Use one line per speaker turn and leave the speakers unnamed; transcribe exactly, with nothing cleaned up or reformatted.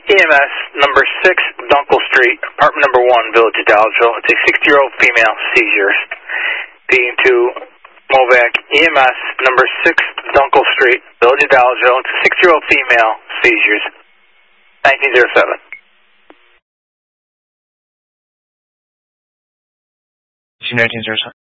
E M S number six, Dunkel Street, apartment number one, Village of Dallasville. It's a sixty-year-old female, seizures. Speaking to Movac, E M S number six, Dunkel Street, Village of Dallasville. It's a sixty-year-old female, seizures. nineteen oh seven.
nineteen oh seven.